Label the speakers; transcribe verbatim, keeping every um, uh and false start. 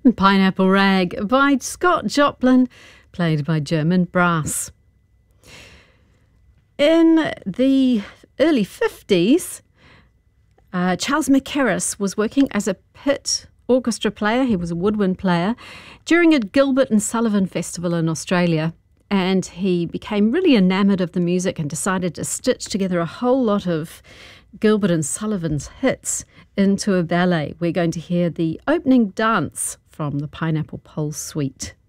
Speaker 1: Pineapple Rag by Scott Joplin, played by German brass. In the early fifties, uh, Charles Mackerras was working as a pit orchestra player. He was a woodwind player during a Gilbert and Sullivan festival in Australia. And he became really enamoured of the music and decided to stitch together a whole lot of Gilbert and Sullivan's hits into a ballet. We're going to hear the opening dance from the Pineapple Pole Suite.